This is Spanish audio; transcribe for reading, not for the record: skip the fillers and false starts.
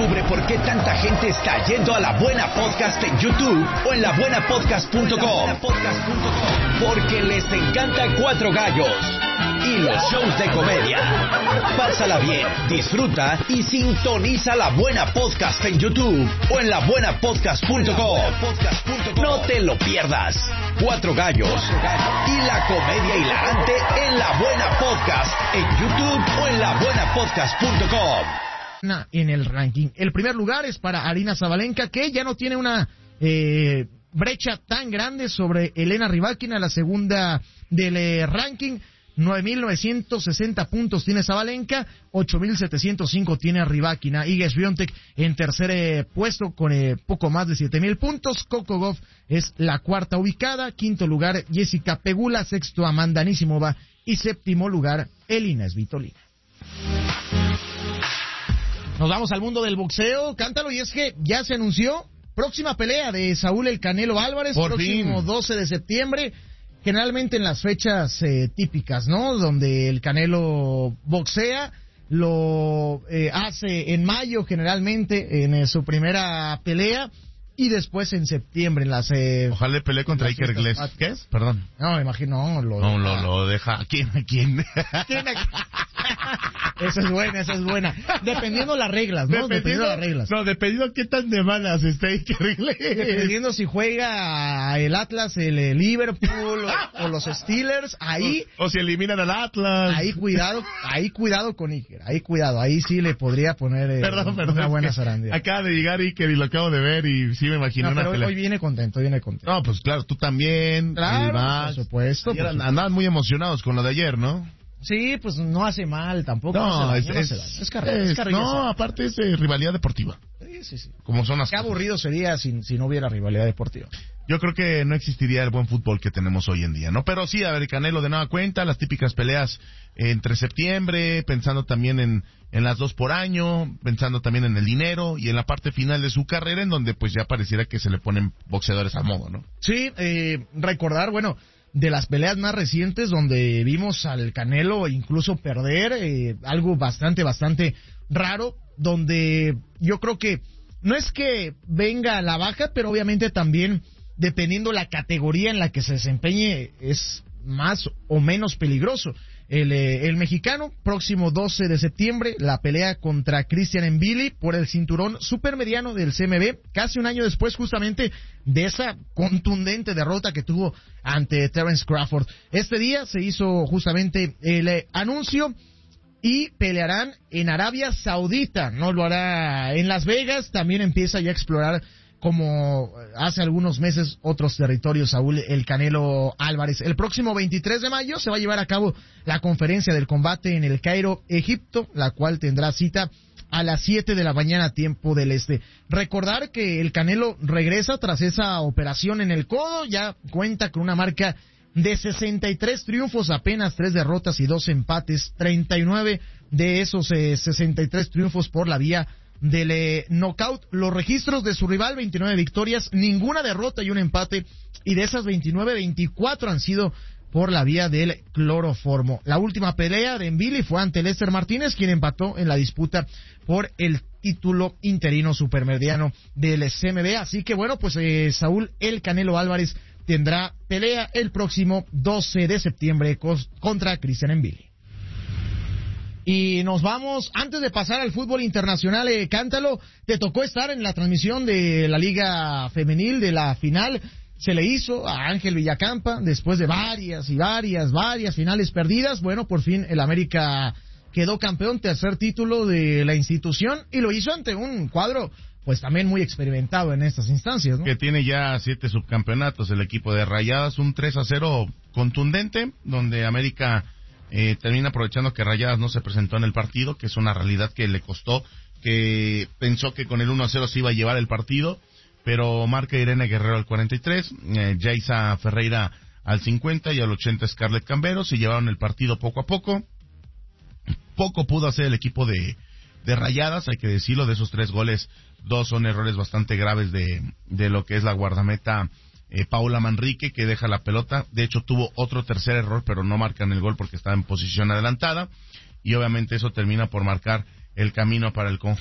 Descubre por qué tanta gente está yendo a La Buena Podcast en YouTube o en labuenapodcast.com. Porque les encanta Cuatro Gallos y los shows de comedia. Pásala bien, disfruta y sintoniza La Buena Podcast en YouTube o en labuenapodcast.com. No te lo pierdas. Cuatro Gallos y la comedia hilarante en La Buena Podcast en YouTube o en labuenapodcast.com. En el ranking. El primer lugar es para Aryna Sabalenka, que ya no tiene una brecha tan grande sobre Elena Rybakina, la segunda del ranking. 9,960 puntos tiene Sabalenka, 8,705 tiene Rybakina. Iga Swiatek en tercer puesto con poco más de 7,000 puntos. Coco Gauff es la cuarta ubicada, quinto lugar Jessica Pegula, sexto Amanda Anisimova y séptimo lugar Elina Svitolina. Nos vamos al mundo del boxeo, cántalo, y es que ya se anunció próxima pelea de Saúl El Canelo Álvarez, próximo 12 de septiembre, generalmente en las fechas típicas, ¿no? Donde el Canelo boxea, lo hace en mayo generalmente en su primera pelea, y después en septiembre en las... Ojalá le pelee contra Iker Glickman. ¿Qué es? Perdón. No, me imagino, lo deja. ¿A quién? Esa es buena. Dependiendo las reglas, ¿no? Dependiendo las reglas. No, dependiendo qué tan de malas esté Iker Glickman. Dependiendo si juega el Atlas, el Liverpool o los Steelers, ahí... O si eliminan al Atlas. Ahí cuidado con Iker, ahí sí le podría poner una buena zarandeada. Acaba de llegar Iker y lo acabo de ver y sí me imagino una pelea. Hoy viene contento. No, pues claro, tú también. Claro, por supuesto. Andaban muy emocionados con lo de ayer, ¿no? Sí, pues no hace mal tampoco. No, es carrera. No, aparte es rivalidad deportiva. Sí. Como son las Qué cosas. Aburrido sería si no hubiera rivalidad deportiva. Yo creo que no existiría el buen fútbol que tenemos hoy en día, ¿no? Pero sí, a ver, Canelo de nueva cuenta, las típicas peleas entre septiembre, pensando también en las 2 por año, pensando también en el dinero y en la parte final de su carrera, en donde pues ya pareciera que se le ponen boxeadores al modo, ¿no? Sí, recordar, de las peleas más recientes donde vimos al Canelo incluso perder, algo bastante raro, donde yo creo que no es que venga a la baja, pero obviamente también dependiendo la categoría en la que se desempeñe es más o menos peligroso. El mexicano, próximo 12 de septiembre, la pelea contra Christian Mbili por el cinturón supermediano del CMB, casi un año después justamente de esa contundente derrota que tuvo ante Terence Crawford. Este día se hizo justamente el anuncio y pelearán en Arabia Saudita, no lo hará en Las Vegas, también empieza ya a explorar como hace algunos meses otros territorios Saúl El Canelo Álvarez. El próximo 23 de mayo se va a llevar a cabo la conferencia del combate en el Cairo, Egipto, la cual tendrá cita a las 7 de la mañana, tiempo del este. Recordar que el Canelo regresa tras esa operación en el codo, ya cuenta con una marca de 63 triunfos, apenas 3 derrotas y 2 empates, 39 de esos 63 triunfos por la vía del knockout. Los registros de su rival, 29 victorias, ninguna derrota y un empate, y de esas 29, 24 han sido por la vía del cloroformo. La última pelea de Mbili fue ante Lester Martínez, quien empató en la disputa por el título interino supermediano del CMB. Así que pues Saúl El Canelo Álvarez tendrá pelea el próximo 12 de septiembre contra Christian Mbili. Y nos vamos, antes de pasar al fútbol internacional, cántalo, te tocó estar en la transmisión de la Liga Femenil de la final. Se le hizo a Ángel Villacampa después de varias finales perdidas. Por fin el América quedó campeón, tercer título de la institución, y lo hizo ante un cuadro pues también muy experimentado en estas instancias, ¿no? Que tiene ya 7 subcampeonatos el equipo de Rayadas, un 3-0 contundente, donde América termina aprovechando que Rayadas no se presentó en el partido, que es una realidad que le costó, que pensó que con el 1-0 se iba a llevar el partido, pero marca Irene Guerrero al 43, Yaisa Ferreira al 50 y al 80 Scarlett Cambero. Se llevaron el partido poco a poco. Poco pudo hacer el equipo de Rayadas, hay que decirlo. De esos 3 goles, 2 son errores bastante graves de lo que es la guardameta Paula Manrique, que deja la pelota. De hecho tuvo otro tercer error, pero no marcan el gol porque estaba en posición adelantada, y obviamente eso termina por marcar el camino para el conjunto